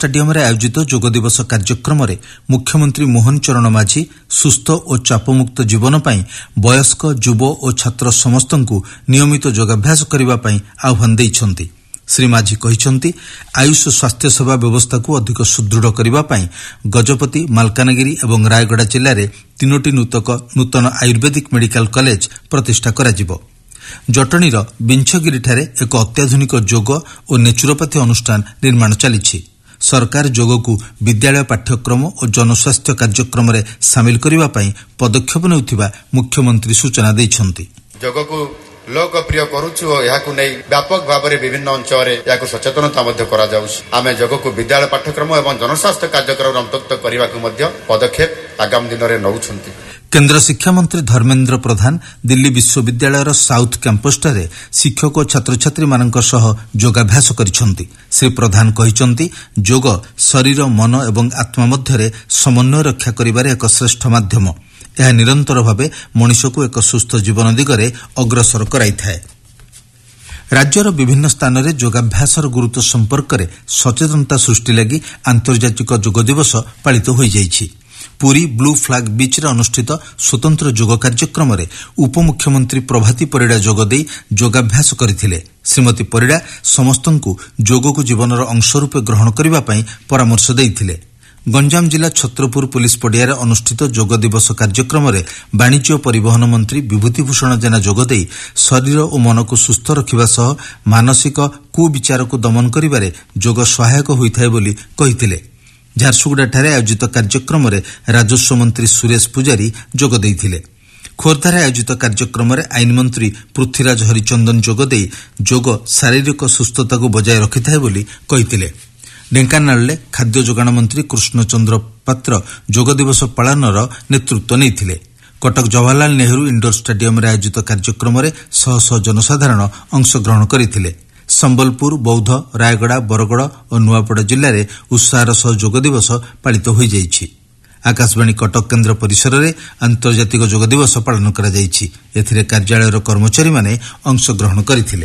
ଷ୍ଟାଡିୟମରେ ଆୟୋଜିତ ଯୋଗ ଦିବସ କାର୍ଯ୍ୟକ୍ରମରେ ମୁଖ୍ୟମନ୍ତ୍ରୀ ମୋହନ ଚରଣ ମାଝୀ ସୁସ୍ଥ ଓ ଚାପମୁକ୍ତ ଜୀବନ ପାଇଁ ବୟସ୍କ ଯୁବ ଓ ଛାତ୍ର ସମସ୍ତଙ୍କୁ ନିୟମିତ ଯୋଗାଭ୍ୟାସ କରିବା ପାଇଁ ଆହ୍ୱାନ ଦେଇଛନ୍ତି। ଶ୍ରୀ ମାଝୀ କହିଛନ୍ତି ଆୟୁଷ ସ୍ୱାସ୍ଥ୍ୟସେବା ବ୍ୟବସ୍ଥାକୁ ଅଧିକ ସୁଦୃଢ଼ କରିବା ପାଇଁ ଗଜପତି, ମାଲକାନଗିରି ଏବଂ ରାୟଗଡ଼ା ଜିଲ୍ଲାରେ 3ଟି ନୂତନ ଆୟୁର୍ବେଦିକ ମେଡିକାଲ କଲେଜ ପ୍ରତିଷ୍ଠା କରାଯିବ। ଜଟଣୀର ବିଞ୍ଛଗିରିଠାରେ ଏକ ଅତ୍ୟାଧୁନିକ ଯୋଗ ଓ ନେଚୁରୋପାଥି ଅନୁଷ୍ଠାନ ନିର୍ମାଣ ଚାଲିଛି। ସରକାର ଯୋଗକୁ ବିଦ୍ୟାଳୟ ପାଠ୍ୟକ୍ରମ ଓ ଜନସ୍ୱାସ୍ଥ୍ୟ କାର୍ଯ୍ୟକ୍ରମରେ ସାମିଲ କରିବା ପାଇଁ ପଦକ୍ଷେପ ନେଉଥିବା ମୁଖ୍ୟମନ୍ତ୍ରୀ ସୂଚନା ଦେଇଛନ୍ତି। ଯୋଗକୁ ଲୋକପ୍ରିୟ କରୁଛୁ ଓ ଏହାକୁ ନେଇ ବ୍ୟାପକ ଭାବରେ ବିଭିନ୍ନ ଅଞ୍ଚଳରେ ଏହାକୁ ସଚେତନତା ମଧ୍ୟ କରାଯାଉଛି। ଆମେ ଯୋଗକୁ ବିଦ୍ୟାଳୟ ପାଠ୍ୟକ୍ରମ ଏବଂ ଜନସ୍ୱାସ୍ଥ୍ୟ କାର୍ଯ୍ୟକ୍ରମରେ ଅନ୍ତର୍ଭୁକ୍ତ କରିବାକୁ ମଧ୍ୟ ପଦକ୍ଷେପ ଆଗାମୀ ଦିନରେ ନେଉଛନ୍ତି। କେନ୍ଦ୍ର ଶିକ୍ଷାମନ୍ତ୍ରୀ ଧର୍ମେନ୍ଦ୍ର ପ୍ରଧାନ ଦିଲ୍ଲୀ ବିଶ୍ୱବିଦ୍ୟାଳୟର ସାଉଥ୍ କ୍ୟାମ୍ପସଠାରେ ଶିକ୍ଷକ ଓ ଛାତ୍ରଛାତ୍ରୀମାନଙ୍କ ସହ ଯୋଗାଭ୍ୟାସ କରିଛନ୍ତି। ଶ୍ରୀ ପ୍ରଧାନ କହିଛନ୍ତି ଯୋଗ ଶରୀର, ମନ ଏବଂ ଆତ୍ମା ମଧ୍ୟରେ ସମନ୍ୱୟ ରକ୍ଷା କରିବାରେ ଏକ ଶ୍ରେଷ୍ଠ ମାଧ୍ୟମ। ଏହା ନିରନ୍ତର ଭାବେ ମଣିଷକୁ ଏକ ସୁସ୍ଥ ଜୀବନ ଦିଗରେ ଅଗ୍ରସର କରାଇଥାଏ। ରାଜ୍ୟର ବିଭିନ୍ନ ସ୍ଥାନରେ ଯୋଗାଭ୍ୟାସର ଗୁରୁତ୍ୱ ସମ୍ପର୍କରେ ସଚେତନତା ସୃଷ୍ଟି ଲାଗି ଆନ୍ତର୍ଜାତିକ ଯୋଗ ଦିବସ ପାଳିତ ହୋଇଯାଇଛି। ପୁରୀ ବ୍ଲୁ ଫ୍ଲାଗ ବିଚ୍ରେ ଅନୁଷ୍ଠିତ ସ୍ୱତନ୍ତ୍ର ଯୋଗ କାର୍ଯ୍ୟକ୍ରମରେ ଉପମୁଖ୍ୟମନ୍ତ୍ରୀ ପ୍ରଭାତୀ ପରିଡ଼ା ଯୋଗଦେଇ ଯୋଗାଭ୍ୟାସ କରିଥିଲେ। ଶ୍ରୀମତୀ ପରିଡ଼ା ସମସ୍ତଙ୍କୁ ଯୋଗକୁ ଜୀବନର ଅଂଶ ରୂପେ ଗ୍ରହଣ କରିବା ପାଇଁ ପରାମର୍ଶ ଦେଇଥିଲେ। ଗଞ୍ଜାମ ଜିଲ୍ଲା ଛତ୍ରପୁର ପୁଲିସ ପଡ଼ିଆରେ ଅନୁଷ୍ଠିତ ଯୋଗ ଦିବସ କାର୍ଯ୍ୟକ୍ରମରେ ବାଣିଜ୍ୟ ଓ ପରିବହନ ମନ୍ତ୍ରୀ ବିଭୂତିଭୂଷଣ ଜେନା ଯୋଗଦେଇ ଶରୀର ଓ ମନକୁ ସୁସ୍ଥ ରଖିବା ସହ ମାନସିକ କୁବିଚାରକୁ ଦମନ କରିବାରେ ଯୋଗ ସହାୟକ ହୋଇଥାଏ ବୋଲି କହିଥିଲେ। ଝାରସୁଗୁଡ଼ାଠାରେ ଆୟୋଜିତ କାର୍ଯ୍ୟକ୍ରମରେ ରାଜସ୍ୱ ମନ୍ତ୍ରୀ ସୁରେଶ ପୂଜାରୀ ଯୋଗ ଦେଇଥିଲେ। ଖୋର୍ଦ୍ଧାରେ ଆୟୋଜିତ କାର୍ଯ୍ୟକ୍ରମରେ ଆଇନମନ୍ତ୍ରୀ ପୃଥ୍ୱୀରାଜ ହରିଚନ୍ଦନ ଯୋଗଦେଇ ଯୋଗ ଶାରୀରିକ ସୁସ୍ଥତାକୁ ବଜାୟ ରଖିଥାଏ ବୋଲି କହିଥିଲେ। ଢେଙ୍କାନାଳରେ ଖାଦ୍ୟ ଯୋଗାଣ ମନ୍ତ୍ରୀ କୃଷ୍ଣଚନ୍ଦ୍ର ପାତ୍ର ଯୋଗ ଦିବସ ପାଳନର ନେତୃତ୍ୱ ନେଇଥିଲେ। କଟକ ଜବାହରଲାଲ ନେହେରୁ ଇଣ୍ଡୋର ଷ୍ଟାଡିୟମରେ ଆୟୋଜିତ କାର୍ଯ୍ୟକ୍ରମରେ ଶହ ଶହ ଜନସାଧାରଣ ଅଂଶଗ୍ରହଣ କରିଥିଲେ। ସମ୍ବଲପୁର, ବୌଦ୍ଧ, ରାୟଗଡ଼ା, ବରଗଡ଼ ଓ ନୂଆପଡ଼ା ଜିଲ୍ଲାରେ ଉତ୍ସାହର ସହ ଯୋଗ ଦିବସ ପାଳିତ ହୋଇଯାଇଛି। ଆକାଶବାଣୀ କଟକ କେନ୍ଦ୍ର ପରିସରରେ ଆନ୍ତର୍ଜାତିକ ଯୋଗ ଦିବସ ପାଳନ କରାଯାଇଛି। ଏଥିରେ କାର୍ଯ୍ୟାଳୟର କର୍ମଚାରୀମାନେ ଅଂଶଗ୍ରହଣ କରିଥିଲେ।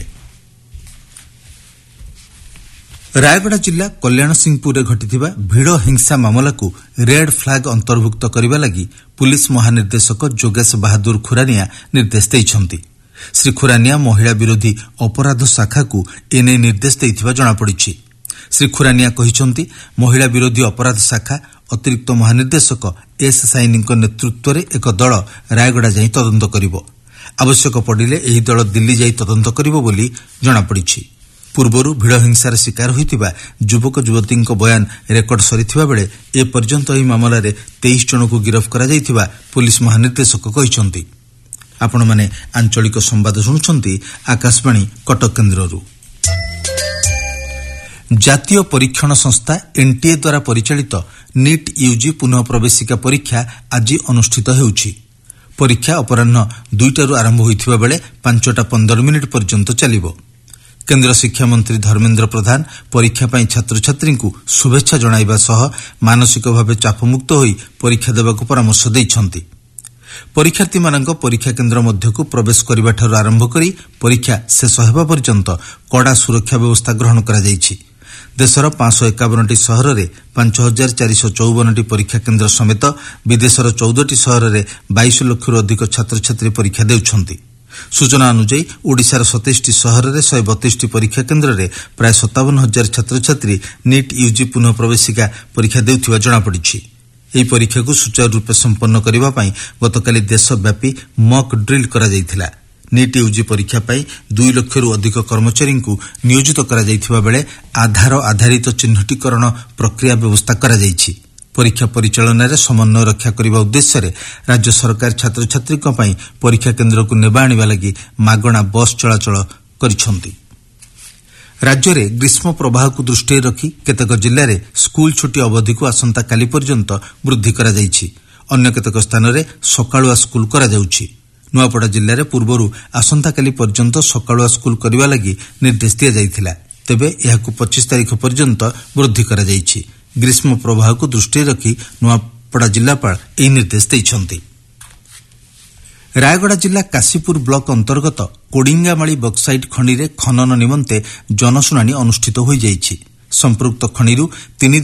ରାୟଗଡ଼ା ଜିଲ୍ଲା କଲ୍ୟାଣ ସିଂହପୁରରେ ଘଟିଥିବା ଭିଡ଼ ହିଂସା ମାମଲାକୁ ରେଡ୍ ଫ୍ଲାଗ ଅନ୍ତର୍ଭୁକ୍ତ କରିବା ଲାଗି ପୁଲିସ ମହାନିର୍ଦ୍ଦେଶକ ଯୋଗେଶ ବାହାଦୁର ଖୁରାନିଆ ନିର୍ଦ୍ଦେଶ ଦେଇଛନ୍ତି। ଶ୍ରୀ ଖୁରାନିଆ ମହିଳା ବିରୋଧୀ ଅପରାଧ ଶାଖାକୁ ଏନେଇ ନିର୍ଦ୍ଦେଶ ଦେଇଥିବା ଜଣାପଡ଼ିଛି। ଶ୍ରୀ ଖୁରାନିଆ କହିଛନ୍ତି ମହିଳା ବିରୋଧୀ ଅପରାଧ ଶାଖା ଅତିରିକ୍ତ ମହାନିର୍ଦ୍ଦେଶକ ଏସ୍ ସାଇନିଙ୍କ ନେତୃତ୍ୱରେ ଏକ ଦଳ ରାୟଗଡ଼ା ଯାଇ ତଦନ୍ତ କରିବ। ଆବଶ୍ୟକ ପଡ଼ିଲେ ଏହି ଦଳ ଦିଲ୍ଲୀ ଯାଇ ତଦନ୍ତ କରିବ ବୋଲି ଜଣାପଡ଼ିଛି। ପୂର୍ବରୁ ଭିଡ଼ ହିଂସାର ଶିକାର ହୋଇଥିବା ଯୁବକ ଯୁବତୀଙ୍କ ବୟାନ ରେକର୍ଡ ସରିଥିବା ବେଳେ ଏପର୍ଯ୍ୟନ୍ତ ଏହି ମାମଲାରେ 23 ଜଣଙ୍କୁ ଗିରଫ କରାଯାଇଥିବା ପୁଲିସ ମହାନିର୍ଦ୍ଦେଶକ କହିଛନ୍ତି। ଆପଣମାନେ ଆଞ୍ଚଳିକ ସମ୍ବାଦ ଶୁଣୁଛନ୍ତି ଆକାଶବାଣୀ କଟକ କେନ୍ଦ୍ରରୁ। ଜାତୀୟ ପରୀକ୍ଷଣ ସଂସ୍ଥା ଏନ୍ଟିଏ ଦ୍ୱାରା ପରିଚାଳିତ ନିଟ୍ ୟୁଜି ପୁନଃ ପ୍ରବେଶିକା ପରୀକ୍ଷା ଆଜି ଅନୁଷ୍ଠିତ ହେଉଛି। ପରୀକ୍ଷା ଅପରାହ୍ନ 2ଟାରୁ ଆରମ୍ଭ ହୋଇଥିବା ବେଳେ 5:15 ପର୍ଯ୍ୟନ୍ତ ଚାଲିବ। କେନ୍ଦ୍ର ଶିକ୍ଷାମନ୍ତ୍ରୀ ଧର୍ମେନ୍ଦ୍ର ପ୍ରଧାନ ପରୀକ୍ଷା ପାଇଁ ଛାତ୍ରଛାତ୍ରୀଙ୍କୁ ଶୁଭେଚ୍ଛା ଜଣାଇବା ସହ ମାନସିକ ଭାବେ ଚାପମୁକ୍ତ ହୋଇ ପରୀକ୍ଷା ଦେବାକୁ ପରାମର୍ଶ ଦେଇଛନ୍ତି। ପରୀକ୍ଷାର୍ଥୀମାନଙ୍କ ପରୀକ୍ଷା କେନ୍ଦ୍ର ମଧ୍ୟକୁ ପ୍ରବେଶ କରିବାଠାରୁ ଆରମ୍ଭ କରି ପରୀକ୍ଷା ଶେଷ ହେବା ପର୍ଯ୍ୟନ୍ତ କଡ଼ା ସୁରକ୍ଷା ବ୍ୟବସ୍ଥା ଗ୍ରହଣ କରାଯାଇଛି। ଦେଶର 551ଟି ସହରରେ 5454ଟି ପରୀକ୍ଷା କେନ୍ଦ୍ର ସମେତ ବିଦେଶର 14ଟି ସହରରେ 22 ଲକ୍ଷରୁ ଅଧିକ ଛାତ୍ରଛାତ୍ରୀ ପରୀକ୍ଷା ଦେଉଛନ୍ତି। ସୂଚନା ଅନୁଯାୟୀ ଓଡ଼ିଶାର 27ଟି ସହରରେ 132ଟି ପରୀକ୍ଷା କେନ୍ଦ୍ରରେ ପ୍ରାୟ 57,000 ଛାତ୍ରଛାତ୍ରୀ ନିଟ୍ ୟୁଜି ପୁନଃ ପ୍ରବେଶିକା ପରୀକ୍ଷା ଦେଉଥିବା ଜଣାପଡ଼ିଛି। ଏହି ପରୀକ୍ଷାକୁ ସୁଚାରୁ ରୂପେ ସମ୍ପନ୍ନ କରିବା ପାଇଁ ଗତକାଲି ଦେଶବ୍ୟାପୀ ମକ୍ ଡ୍ରିଲ୍ କରାଯାଇଥିଲା। ନିଟ୍ ୟୁଜି ପରୀକ୍ଷା ପାଇଁ 2 ଲକ୍ଷରୁ ଅଧିକ କର୍ମଚାରୀଙ୍କୁ ନିୟୋଜିତ କରାଯାଇଥିବା ବେଳେ ଆଧାର ଆଧାରିତ ଚିହ୍ନଟୀକରଣ ପ୍ରକ୍ରିୟା ବ୍ୟବସ୍ଥା କରାଯାଇଛି। ପରୀକ୍ଷା ପରିଚାଳନାରେ ସମନ୍ୱୟ ରକ୍ଷା କରିବା ଉଦ୍ଦେଶ୍ୟରେ ରାଜ୍ୟ ସରକାର ଛାତ୍ରଛାତ୍ରୀଙ୍କ ପାଇଁ ପରୀକ୍ଷା କେନ୍ଦ୍ରକୁ ନେବା ଆଣିବା ଲାଗି ମାଗଣା ବସ୍ ଚଳାଚଳ କରିଛନ୍ତି। ରାଜ୍ୟରେ ଗ୍ରୀଷ୍ମ ପ୍ରବାହକୁ ଦୃଷ୍ଟିରେ ରଖି କେତେକ ଜିଲ୍ଲାରେ ସ୍କୁଲ ଛୁଟି ଅବଧିକୁ ଆସନ୍ତାକାଲି ପର୍ଯ୍ୟନ୍ତ ବୃଦ୍ଧି କରାଯାଇଛି। ଅନ୍ୟ କେତେକ ସ୍ଥାନରେ ସକାଳୁଆ ସ୍କୁଲ କରାଯାଉଛି। ନୂଆପଡ଼ା ଜିଲ୍ଲାରେ ପୂର୍ବରୁ ଆସନ୍ତାକାଲି ପର୍ଯ୍ୟନ୍ତ ସକାଳୁଆ ସ୍କୁଲ କରିବା ଲାଗି ନିର୍ଦ୍ଦେଶ ଦିଆଯାଇଥିଲା। ତେବେ ଏହାକୁ 25 ତାରିଖ ପର୍ଯ୍ୟନ୍ତ ବୃଦ୍ଧି କରାଯାଇଛି। ଗ୍ରୀଷ୍ମ ପ୍ରବାହକୁ ଦୃଷ୍ଟିରେ ରଖି ନୂଆପଡ଼ା ଜିଲ୍ଲାପାଳ ଏହି ନିର୍ଦ୍ଦେଶ ଦେଇଛନ୍ତି। ରାୟଗଡ଼ା ଜିଲ୍ଲା କାଶୀପୁର ବ୍ଲକ ଅନ୍ତର୍ଗତ କୋଡ଼ିଙ୍ଗାମାଳି ବକ୍ସାଇଟ୍ ଖଣିରେ ଖନନ ନିମନ୍ତେ ଜନଶୁଣାଣି ଅନୁଷ୍ଠିତ ହୋଇଯାଇଛି। ସମ୍ପୃକ୍ତ ଖଣିରୁ 3